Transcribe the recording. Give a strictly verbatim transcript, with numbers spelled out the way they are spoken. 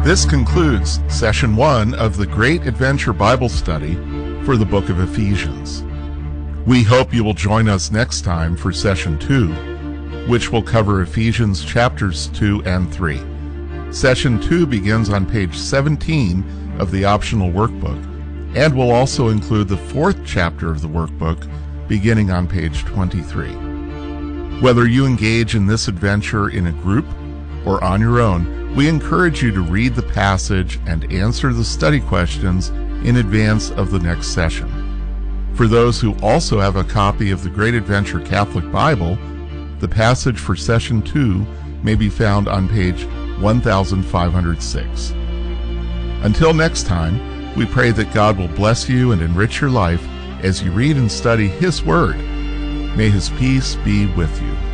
This concludes Session one of the Great Adventure Bible Study for the book of Ephesians. We hope you will join us next time for Session two, which will cover Ephesians chapters two and three. Session two begins on page seventeen of the optional workbook, and will also include the fourth chapter of the workbook, beginning on page twenty-three. Whether you engage in this adventure in a group or on your own, we encourage you to read the passage and answer the study questions in advance of the next session. For those who also have a copy of the Great Adventure Catholic Bible, the passage for Session two may be found on page one thousand five hundred six. Until next time, we pray that God will bless you and enrich your life as you read and study His Word. May His peace be with you.